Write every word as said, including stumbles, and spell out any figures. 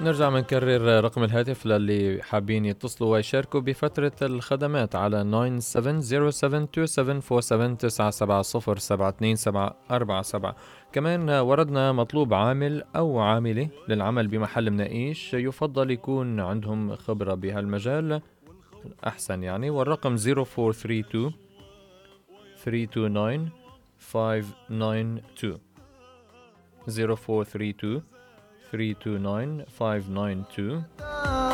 نرجع بنكرر رقم الهاتف للي حابين يتصلوا ويشاركوا بفترة الخدمات على ناين سفن زيرو سفن تو سفن فور سفن تسعة سبعة صفر سبعة اثنين سبعة أربعة سبعة. كمان وردنا مطلوب عامل أو عاملة للعمل بمحل مناقيش، يفضل يكون عندهم خبرة بهالمجال أحسن يعني. والرقم زيرو فور ثري تو ثري تو ناين فايف ناين تو زيرو فور ثري تو ثري تو ناين فايف ناين تو.